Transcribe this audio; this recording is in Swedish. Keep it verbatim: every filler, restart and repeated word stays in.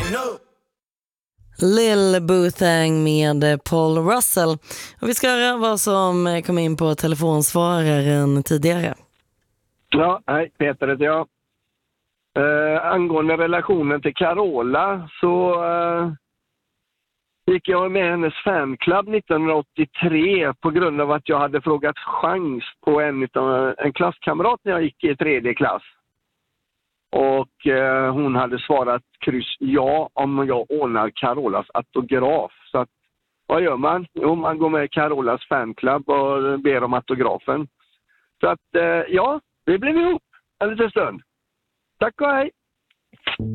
Lil Bothang med Paul Russell. Och vi ska höra vad som kom in på telefonsvararen tidigare. Ja, hej, Peter heter jag. Uh, angående relationen till Carola så uh, gick jag med hennes fanclub nittonhundraåttiotre på grund av att jag hade frågat chans på en, en klasskamrat när jag gick i tredje klass. Och uh, hon hade svarat kryss ja om jag ordnar Carolas autograf. Så att, vad gör man? Jo, man går med i Carolas fanclub och ber om autografen. Så att uh, ja, det blev ihop en liten stund. Tack och hej!